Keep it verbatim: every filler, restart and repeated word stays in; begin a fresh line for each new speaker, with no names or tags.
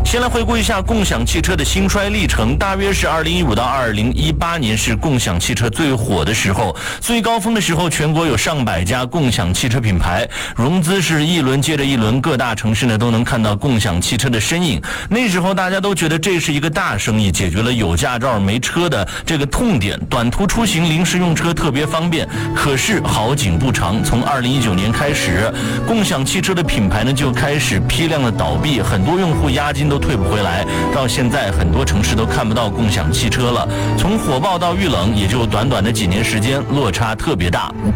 先来回顾一下共享汽车的兴衰历程，大约是二零一五到二零一八年是共享汽车最火的时候，最高峰的时候，全国有上百家共享汽车品牌，融资是一轮接着一轮，各大城市呢都能看到共享汽车的身影。那时候大家都觉得这是一个大生意，解决了有驾照没车的这个痛点，短途出行临时用车特别方便。可是好景不长，从二零一九年开始，共享汽车的品牌呢就开始批量的倒闭，很多用户押金都退不回来，到现在很多城市都看不到共享汽车了。从火爆到遇冷，也就短短的几年时间，落差特别大。